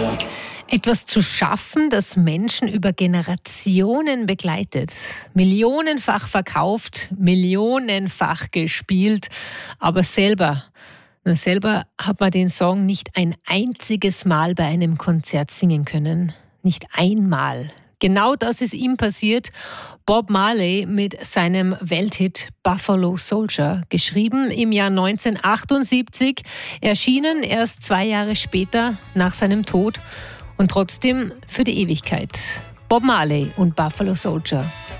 Etwas zu schaffen, das Menschen über Generationen begleitet. Millionenfach verkauft, millionenfach gespielt. Aber selber hat man den Song nicht ein einziges Mal bei einem Konzert singen können. Nicht einmal. Genau das ist ihm passiert. Bob Marley mit seinem Welthit Buffalo Soldier, geschrieben im Jahr 1978, erschienen erst 2 Jahre später nach seinem Tod und trotzdem für die Ewigkeit. Bob Marley und Buffalo Soldier.